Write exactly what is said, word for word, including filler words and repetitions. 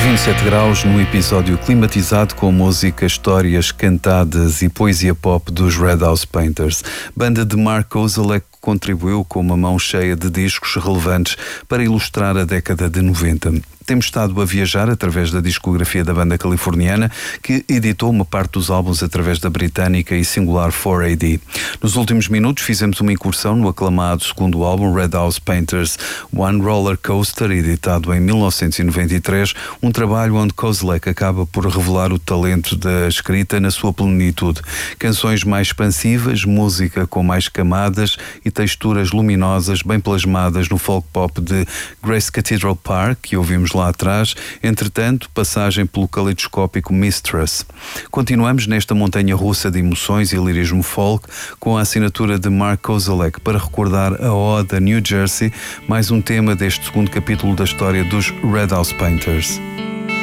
vinte e sete graus no episódio climatizado com música, histórias cantadas e poesia pop dos Red House Painters. Banda de Mark Kozelek contribuiu com uma mão cheia de discos relevantes para ilustrar a década de noventa. Temos estado a viajar através da discografia da banda californiana, que editou uma parte dos álbuns através da britânica e singular quatro A D. Nos últimos minutos fizemos uma incursão no aclamado segundo álbum Red House Painters One Roller Coaster, editado em mil novecentos e noventa e três, um trabalho onde Kozelek acaba por revelar o talento da escrita na sua plenitude. Canções mais expansivas, música com mais camadas e texturas luminosas bem plasmadas no folk pop de Grace Cathedral Park, que ouvimos lá atrás, entretanto, passagem pelo caleidoscópico Mistress. Continuamos nesta montanha russa de emoções e lirismo folk com a assinatura de Mark Kozelek para recordar a ode a New Jersey, mais um tema deste segundo capítulo da história dos Red House Painters.